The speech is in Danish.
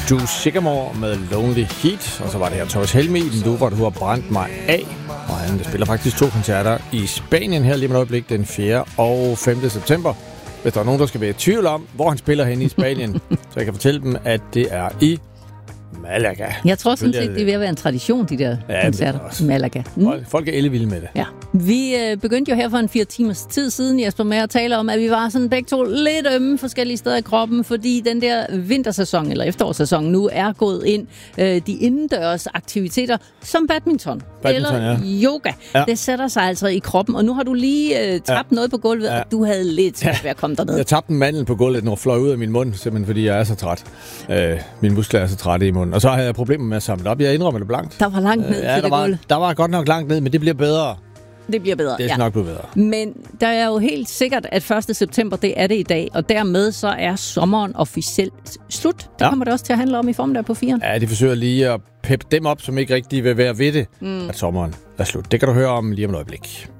Drew Sycamore med Lonely Heat, og så var det her Thomas Helmig, nu hvor du har brændt mig af. Og han spiller faktisk 2 koncerter i Spanien her lige med et øjeblik, den 4. og 5. september. Hvis der er nogen, der skal være i tvivl om, hvor han spiller hen i Spanien, så jeg kan fortælle dem, at det er i Malaga. Jeg tror sådan set, det er ved at være en tradition, de der koncerter i Malaga. Folk er ellevilde med det. Ja. Vi begyndte jo her for en 4 timers tid siden, Jesper, med at tale om, at vi var sådan begge to lidt ømme forskellige steder i kroppen, fordi den der vintersæson eller efterårssæson nu er gået ind. De indendørs aktiviteter som badminton eller yoga, det sætter sig altså i kroppen. Og nu har du lige tabt noget på gulvet, og du havde lidt svært ved at komme derned. Jeg tabte en mandel på gulvet, når fløj ud af min mund, simpelthen fordi jeg er så træt. Mine muskler er så trætte i munden. Og så havde jeg problemer med at samle op. Jeg indrømmer det blankt. Der var langt ned til det gulv. Der var godt nok langt ned, men det bliver bedre. Det bliver bedre, det er nok blevet bedre. Men der er jo helt sikkert, at 1. september, det er det i dag, og dermed så er sommeren officielt slut. Det kommer det også til at handle om i formiddag på 4. Ja, de forsøger lige at peppe dem op, som ikke rigtig vil være ved det, at sommeren er slut. Det kan du høre om lige om et øjeblik.